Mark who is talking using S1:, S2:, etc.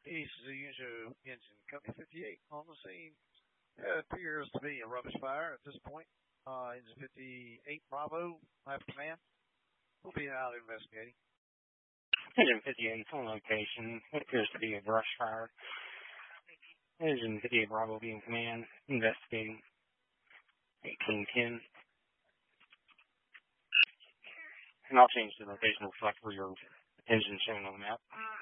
S1: East User Engine Company 58 on the scene. It appears to be a rubbish fire at this point. Engine 58 Bravo, I have command. We'll be out investigating.
S2: Engine 58 on location. It appears to be a brush fire. Engine 58 Bravo being command. Investigating. 1810. And I'll change the location to reflect where your engine shown on the map.